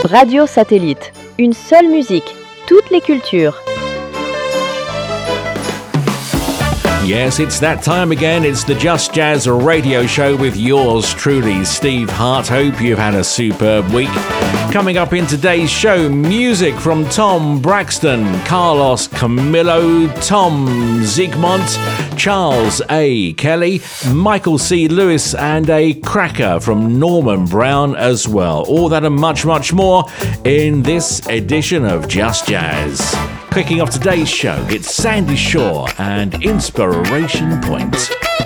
Radio Satellite, une seule musique, toutes les cultures. Yes, it's that time again. It's the Just Jazz radio show with yours truly, Steve Hart. Hope you've had a superb week. Coming up in today's show, music from Tom Braxton, Carlos Camillo, Tom Zygmunt, Charles A. Kelly, Michael C. Lewis, and a cracker from Norman Brown as well. All that and much, much more in this edition of Just Jazz. Kicking off today's show, it's Sandy Shaw and Inspiration Point.